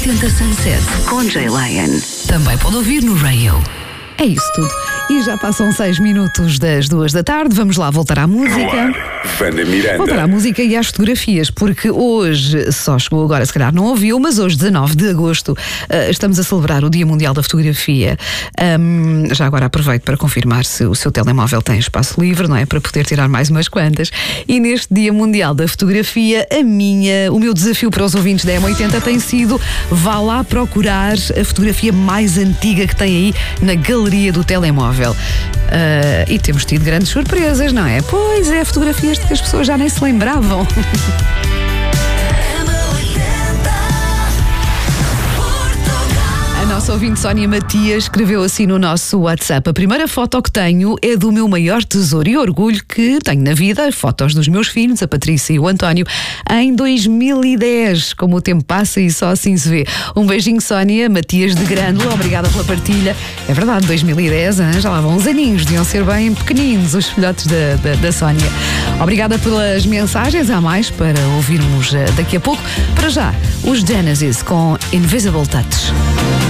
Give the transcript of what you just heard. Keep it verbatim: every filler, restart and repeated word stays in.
oitenta Sunset com Jay Lion. Também pode ouvir no Radio. É isso tudo. E já passam seis minutos das duas da tarde. Vamos lá voltar à música. Vanda Miranda. Voltar à música e às fotografias, porque hoje, só chegou agora, se calhar não ouviu, mas hoje, dezanove de agosto, estamos a celebrar o Dia Mundial da Fotografia. Um, já agora aproveito para confirmar se o seu telemóvel tem espaço livre, não é? Para poder tirar mais umas quantas. E neste Dia Mundial da Fotografia, a minha, o meu desafio para os ouvintes da M oitenta tem sido: vá lá procurar a fotografia mais antiga que tem aí na galeria do telemóvel. Uh, e temos tido grandes surpresas, não é? Pois é, fotografias de que as pessoas já nem se lembravam. A nossa ouvinte Sónia Matias escreveu assim no nosso WhatsApp: a primeira foto que tenho é do meu maior tesouro e orgulho que tenho na vida, fotos dos meus filhos, a Patrícia e o António, em dois mil e dez. Como o tempo passa e só assim se vê. Um beijinho, Sónia Matias de Grândola, obrigada pela partilha. É verdade, dois mil e dez, hein? Já lá vão uns aninhos, deviam ser bem pequeninos os filhotes da, da, da Sónia. Obrigada pelas mensagens, há mais para ouvirmos daqui a pouco. Para já, os Genesis com Invisible Touch.